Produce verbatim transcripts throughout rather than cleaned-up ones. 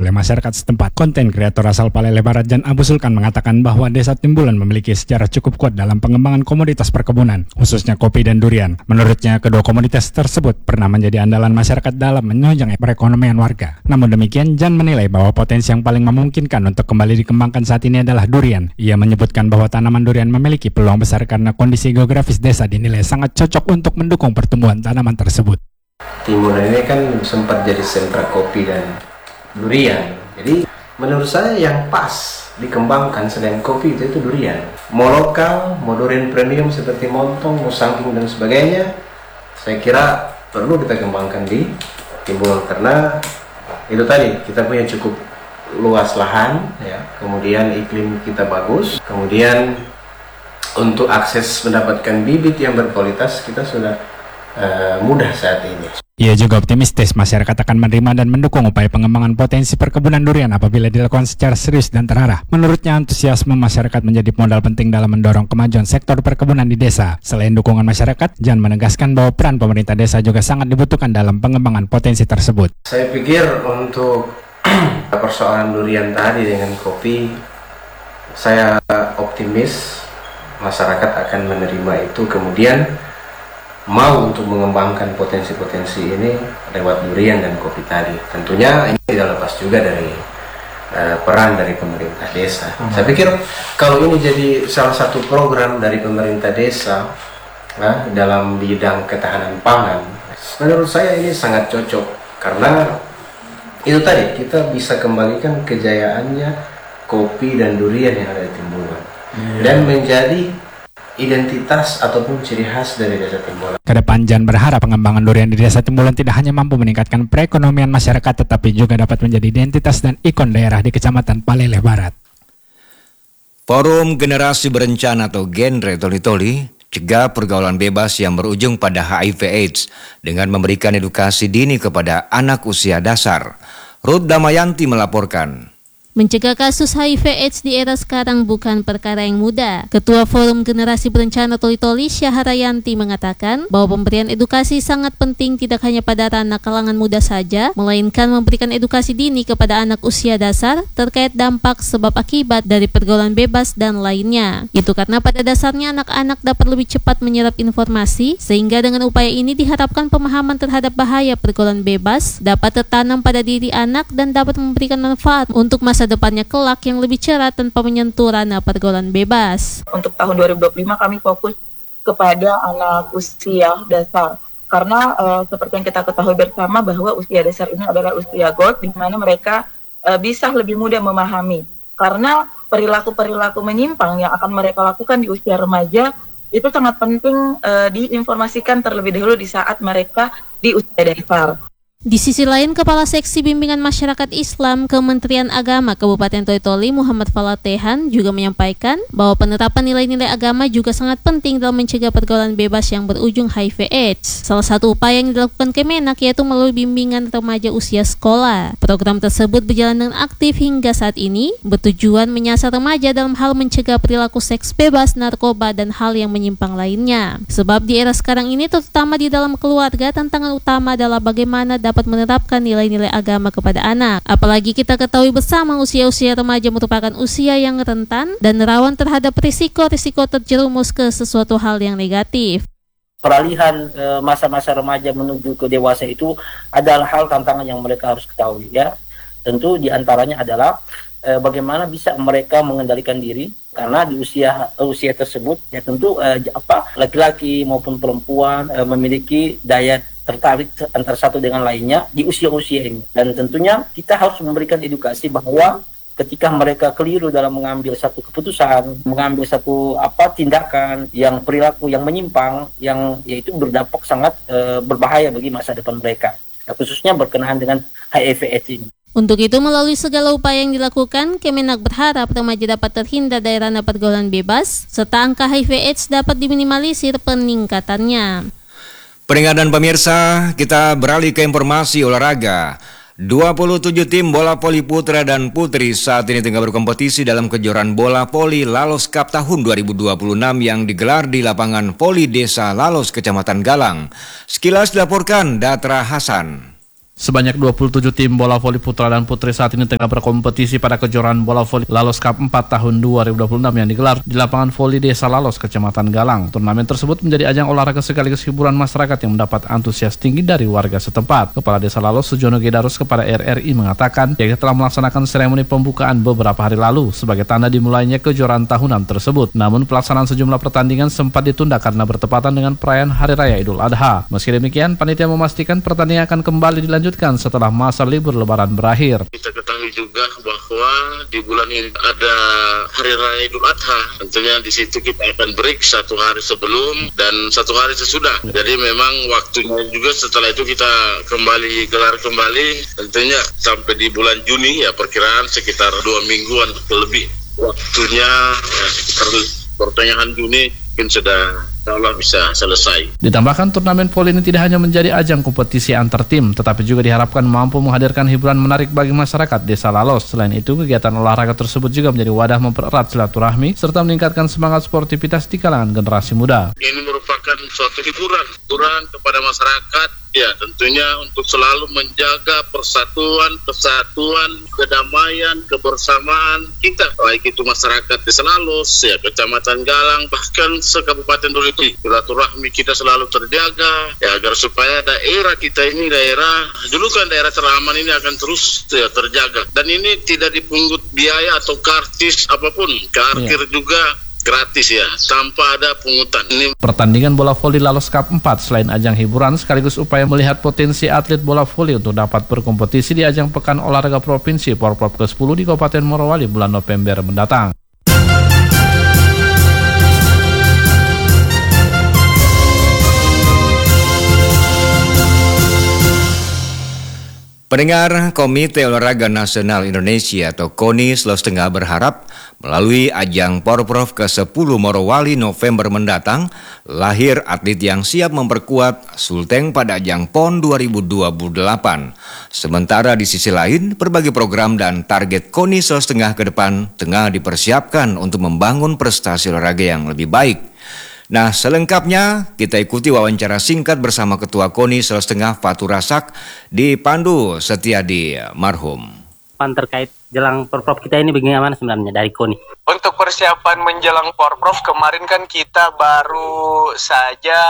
oleh masyarakat setempat. Konten kreator asal Palele Barat Jan Abu Sulkan mengatakan bahwa Desa Timbulan memiliki sejarah cukup kuat dalam pengembangan komoditas perkebunan, khususnya kopi dan durian. Menurutnya, kedua komoditas tersebut pernah menjadi andalan masyarakat dalam menunjang perekonomian warga. Namun demikian, Jan menilai bahwa potensi yang paling memungkinkan untuk kembali dikembangkan saat ini adalah durian. Ia menyebutkan bahwa tanaman durian memiliki peluang besar karena kondisi geografis desa dinilai sangat cocok untuk mendukung pertumbuhan tanaman tersebut. Timbulan ini kan sempat jadi sentra kopi dan durian. Jadi menurut saya yang pas dikembangkan selain kopi itu, itu durian. Mau lokal, mau durian premium seperti montong, mau sangking dan sebagainya, saya kira perlu kita kembangkan di Timbulan karena itu tadi kita punya cukup luas lahan, ya. Kemudian iklim kita bagus, kemudian untuk akses mendapatkan bibit yang berkualitas kita sudah Uh, mudah saat ini. Ia juga optimistis masyarakat akan menerima dan mendukung upaya pengembangan potensi perkebunan durian apabila dilakukan secara serius dan terarah. Menurutnya, antusiasme masyarakat menjadi modal penting dalam mendorong kemajuan sektor perkebunan di desa. Selain dukungan masyarakat, Jan menegaskan bahwa peran pemerintah desa juga sangat dibutuhkan dalam pengembangan potensi tersebut. Saya pikir untuk persoalan durian tadi dengan kopi, saya optimis masyarakat akan menerima itu, kemudian mau untuk mengembangkan potensi-potensi ini lewat durian dan kopi tadi. Tentunya ini tidak lepas juga dari uh, peran dari pemerintah desa. Hmm. Saya pikir kalau ini jadi salah satu program dari pemerintah desa nah, dalam bidang ketahanan pangan, menurut saya ini sangat cocok karena itu tadi kita bisa kembalikan kejayaannya kopi dan durian yang ada di Timbulan hmm. dan menjadi identitas ataupun ciri khas dari Desa Timbulan. Kedepan, Jan berharap pengembangan durian di Desa Timbulan tidak hanya mampu meningkatkan perekonomian masyarakat, tetapi juga dapat menjadi identitas dan ikon daerah di Kecamatan Palele Barat. Forum Generasi Berencana atau Genre Toli-Toli cegah pergaulan bebas yang berujung pada H I V AIDS dengan memberikan edukasi dini kepada anak usia dasar. Ruth Damayanti melaporkan. Mencegah kasus H I V AIDS di era sekarang bukan perkara yang mudah. Ketua Forum Generasi Berencana Toli-Toli, Syaharayanti, mengatakan bahwa pemberian edukasi sangat penting tidak hanya pada ranah kalangan muda saja, melainkan memberikan edukasi dini kepada anak usia dasar terkait dampak sebab akibat dari pergaulan bebas dan lainnya. Itu karena pada dasarnya anak-anak dapat lebih cepat menyerap informasi, sehingga dengan upaya ini diharapkan pemahaman terhadap bahaya pergaulan bebas dapat tertanam pada diri anak dan dapat memberikan manfaat untuk masa depannya kelak yang lebih cerah tanpa menyentuh ranah pergaulan bebas. Untuk tahun dua ribu dua puluh lima kami fokus kepada anak usia dasar karena uh, seperti yang kita ketahui bersama bahwa usia dasar ini adalah usia gold di mana mereka uh, bisa lebih mudah memahami karena perilaku-perilaku menyimpang yang akan mereka lakukan di usia remaja itu sangat penting uh, diinformasikan terlebih dahulu di saat mereka di usia dasar. Di sisi lain, Kepala Seksi Bimbingan Masyarakat Islam Kementerian Agama Kabupaten Toli-Toli Muhammad Falatehan juga menyampaikan bahwa penerapan nilai-nilai agama juga sangat penting dalam mencegah pergaulan bebas yang berujung H I V AIDS. Salah satu upaya yang dilakukan Kemenak yaitu melalui bimbingan remaja usia sekolah. Program tersebut berjalan dengan aktif hingga saat ini, bertujuan menyasar remaja dalam hal mencegah perilaku seks bebas, narkoba, dan hal yang menyimpang lainnya. Sebab di era sekarang ini, terutama di dalam keluarga, tantangan utama adalah bagaimana dapat menerapkan nilai-nilai agama kepada anak. Apalagi kita ketahui bersama usia-usia remaja merupakan usia yang rentan dan rawan terhadap risiko-risiko terjerumus ke sesuatu hal yang negatif. Peralihan e, masa-masa remaja menuju ke dewasa itu adalah hal tantangan yang mereka harus ketahui, ya. Tentu diantaranya adalah e, bagaimana bisa mereka mengendalikan diri karena di usia usia tersebut ya tentu e, apa laki-laki maupun perempuan e, memiliki daya tertarik antara satu dengan lainnya di usia-usia ini. Dan tentunya kita harus memberikan edukasi bahwa ketika mereka keliru dalam mengambil satu keputusan, mengambil satu apa tindakan yang perilaku yang menyimpang, yang yaitu berdampak sangat e, berbahaya bagi masa depan mereka. Ya, khususnya berkenaan dengan H I V AIDS ini. Untuk itu, melalui segala upaya yang dilakukan, Kemenak berharap remaja dapat terhindar dari ranah pergaulan bebas, serta angka H I V AIDS dapat diminimalisir peningkatannya. Peringatan pemirsa, kita beralih ke informasi olahraga. dua puluh tujuh tim bola voli putra dan putri saat ini tengah berkompetisi dalam kejuaraan bola voli Lalos Cup tahun dua ribu dua puluh enam yang digelar di lapangan voli Desa Lalos, Kecamatan Galang. Sekilas dilaporkan Datra Hasan. Sebanyak dua puluh tujuh tim bola voli putra dan putri saat ini tengah berkompetisi pada kejuaraan bola voli Lalos Cup empat tahun dua ribu dua puluh enam yang digelar di lapangan voli Desa Lalos, Kecamatan Galang. Turnamen tersebut menjadi ajang olahraga sekaligus hiburan masyarakat yang mendapat antusias tinggi dari warga setempat. Kepala Desa Lalos, Sujono Gedarus, kepada R R I mengatakan dia telah melaksanakan seremoni pembukaan beberapa hari lalu sebagai tanda dimulainya kejuaraan tahunan tersebut. Namun pelaksanaan sejumlah pertandingan sempat ditunda karena bertepatan dengan perayaan Hari Raya Idul Adha. Meski demikian, panitia memastikan pertandingan akan kembali dilanjutkan setelah masa libur Lebaran berakhir. Kita ketahui juga bahwa di bulan ini ada Hari Raya Idul Adha. Tentunya di situ kita akan break satu hari sebelum dan satu hari sesudah. Jadi memang waktunya juga setelah itu kita kembali gelar kembali. Tentunya sampai di bulan Juni ya, perkiraan sekitar dua mingguan lebih. Waktunya ya, sekitar pertengahan Juni mungkin sudah Allah bisa selesai. Ditambahkan, turnamen voli ini tidak hanya menjadi ajang kompetisi antar tim, tetapi juga diharapkan mampu menghadirkan hiburan menarik bagi masyarakat Desa Lalos. Selain itu, kegiatan olahraga tersebut juga menjadi wadah mempererat silaturahmi serta meningkatkan semangat sportivitas di kalangan generasi muda. Ini merupakan suatu hiburan, hiburan kepada masyarakat. Ya, tentunya untuk selalu menjaga persatuan, kesatuan, kedamaian, kebersamaan kita, baik itu masyarakat Desa Lalos, ya, Kecamatan Galang, bahkan se-Kabupaten Duri. Silaturahmi kita selalu terjaga, ya, agar supaya daerah kita ini, daerah julukan daerah teraman ini akan terus ya, terjaga. Dan ini tidak dipungut biaya atau karcis apapun, parkir ya. Juga gratis ya, tanpa ada pungutan. Ini pertandingan bola voli Lalos Cup empat selain ajang hiburan sekaligus upaya melihat potensi atlet bola voli untuk dapat berkompetisi di ajang Pekan Olahraga Provinsi Porprov ke sepuluh di Kabupaten Morowali bulan November mendatang. Pendengar, Komite Olahraga Nasional Indonesia atau KONI Sulawesi Tengah berharap melalui ajang Porprov ke sepuluh Morowali November mendatang, lahir atlet yang siap memperkuat Sulteng pada ajang PON dua ribu dua puluh delapan. Sementara di sisi lain, berbagai program dan target KONI Sulawesi Tengah ke depan tengah dipersiapkan untuk membangun prestasi olahraga yang lebih baik. Nah, selengkapnya kita ikuti wawancara singkat bersama Ketua KONI Sulawesi Tengah Fatur Rasak di Pandu Setiadi marhum. Terkait jelang Porprov kita ini bagaimana sebenarnya dari KONI? Untuk persiapan menjelang Porprov kemarin kan kita baru saja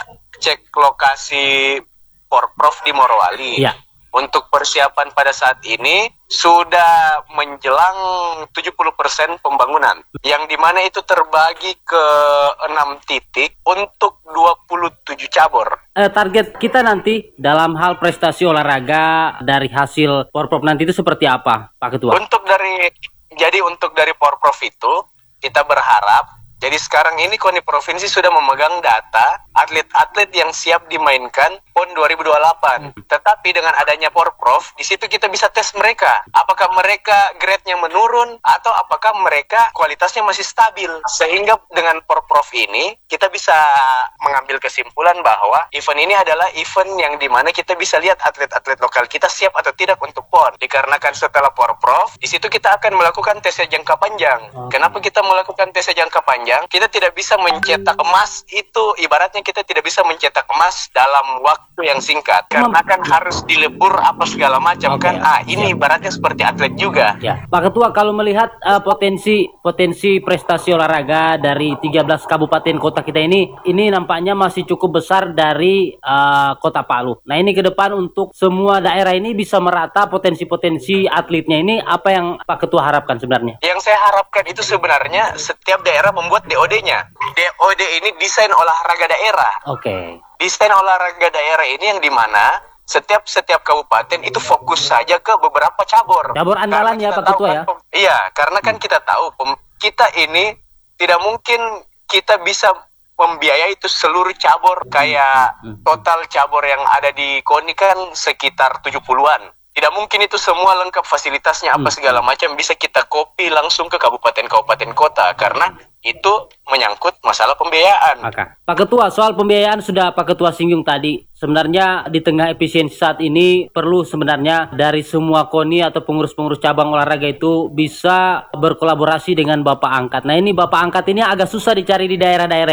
cek lokasi Porprov di Morowali. Ya. Untuk persiapan pada saat ini sudah menjelang tujuh puluh persen pembangunan, yang dimana itu terbagi ke enam titik untuk dua puluh tujuh cabur. Eh, target kita nanti dalam hal prestasi olahraga dari hasil Porprov nanti itu seperti apa, Pak Ketua? Untuk dari jadi untuk dari Porprov itu kita berharap, jadi sekarang ini KONI Provinsi sudah memegang data atlet-atlet yang siap dimainkan PON dua ribu dua puluh delapan. Hmm. Tetapi dengan adanya Porprov, di situ kita bisa tes mereka. Apakah mereka grade-nya menurun atau apakah mereka kualitasnya masih stabil. Sehingga dengan Porprov ini kita bisa mengambil kesimpulan bahwa event ini adalah event yang dimana kita bisa lihat atlet-atlet lokal kita siap atau tidak untuk PON. Dikarenakan setelah Porprov, di situ kita akan melakukan tes jangka panjang. Hmm. Kenapa kita melakukan tes jangka panjang? Kita tidak bisa mencetak emas, itu ibaratnya kita tidak bisa mencetak emas dalam waktu yang singkat karena kan harus dilebur apa segala macam. Okay. Kan ah ini ibaratnya seperti atlet juga ya. Pak Ketua, kalau melihat uh, potensi potensi prestasi olahraga dari tiga belas kabupaten kota kita ini ini nampaknya masih cukup besar dari uh, Kota Palu. Nah, ini ke depan untuk semua daerah ini bisa merata potensi-potensi atletnya ini, apa yang Pak Ketua harapkan sebenarnya? Yang saya harapkan itu sebenarnya setiap daerah membuat D O D-nya. D O D ini desain olahraga daerah. Oke. Okay. Desain olahraga daerah ini yang dimana setiap setiap kabupaten itu fokus saja ke beberapa cabur. Cabur andalan ya Pak Ketua ya. Kan, iya, karena kan kita tahu kita ini tidak mungkin kita bisa membiayai itu seluruh cabur, kayak total cabur yang ada di KONI kan sekitar tujuh puluhan. Tidak mungkin itu semua lengkap fasilitasnya apa segala macam bisa kita copy langsung ke kabupaten-kabupaten kota karena itu menyangkut masalah pembiayaan. Maka, Pak Ketua, soal pembiayaan sudah Pak Ketua singgung tadi. Sebenarnya di tengah efisiensi saat ini perlu sebenarnya dari semua KONI atau pengurus-pengurus cabang olahraga itu bisa berkolaborasi dengan Bapak Angkat. Nah, ini Bapak Angkat ini agak susah dicari di daerah-daerah ini.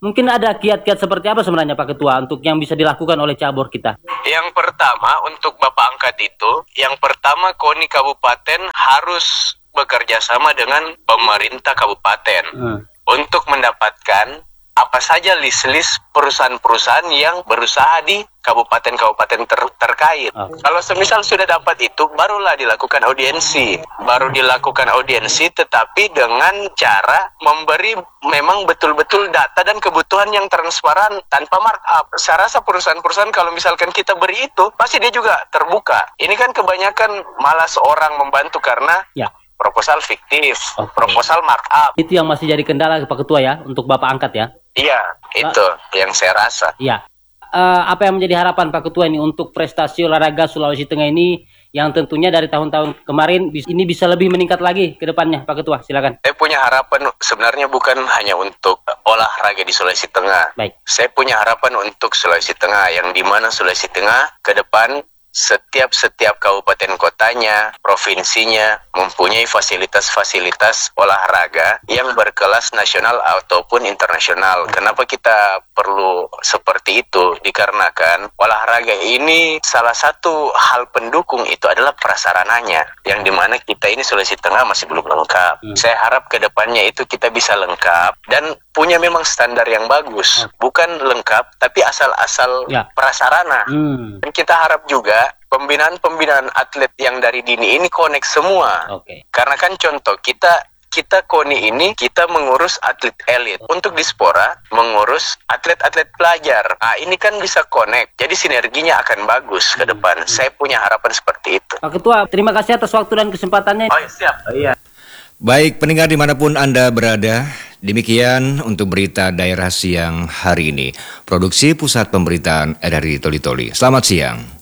Mungkin ada kiat-kiat seperti apa sebenarnya Pak Ketua untuk yang bisa dilakukan oleh cabur kita? Yang pertama untuk Bapak Angkat itu, yang pertama KONI Kabupaten harus bekerja sama dengan pemerintah kabupaten hmm. untuk mendapatkan apa saja list-list perusahaan-perusahaan yang berusaha di kabupaten-kabupaten ter terkait. Okay. Kalau semisal sudah dapat itu, barulah dilakukan audiensi. Baru dilakukan audiensi, tetapi dengan cara memberi memang betul-betul data dan kebutuhan yang transparan tanpa markup. Saya rasa perusahaan-perusahaan kalau misalkan kita beri itu, pasti dia juga terbuka. Ini kan kebanyakan malas orang membantu karena ya. proposal fiktif, okay. proposal markup. Itu yang masih jadi kendala Pak Ketua ya, untuk Bapak Angkat ya? Iya, itu Pak, yang saya rasa. Iya. Uh, apa yang menjadi harapan Pak Ketua ini untuk prestasi olahraga Sulawesi Tengah ini yang tentunya dari tahun-tahun kemarin ini bisa lebih meningkat lagi ke depannya Pak Ketua, silakan. Saya punya harapan sebenarnya bukan hanya untuk olahraga di Sulawesi Tengah. Baik. Saya punya harapan untuk Sulawesi Tengah yang di mana Sulawesi Tengah ke depan setiap-setiap kabupaten kotanya, provinsinya mempunyai fasilitas-fasilitas olahraga yang berkelas nasional ataupun internasional. Kenapa kita perlu seperti itu? Dikarenakan olahraga ini salah satu hal pendukung itu adalah prasarananya, yang dimana kita ini Sulawesi Tengah masih belum lengkap. Hmm. Saya harap ke depannya itu kita bisa lengkap dan punya memang standar yang bagus. Hmm. Bukan lengkap, tapi asal-asal ya. prasarana. Hmm. Dan kita harap juga pembinaan-pembinaan atlet yang dari dini ini connect semua. Okay. Karena kan contoh kita kita KONI ini kita mengurus atlet elit. Untuk Dispora mengurus atlet-atlet pelajar. Nah, ini kan bisa connect. Jadi sinerginya akan bagus ke depan. Hmm. Saya punya harapan seperti itu. Pak Ketua, terima kasih atas waktu dan kesempatannya. Oh, siap. Oh, iya. Baik, pendengar dimanapun Anda berada, demikian untuk berita daerah siang hari ini. Produksi Pusat Pemberitaan R R I Toli Toli. Selamat siang.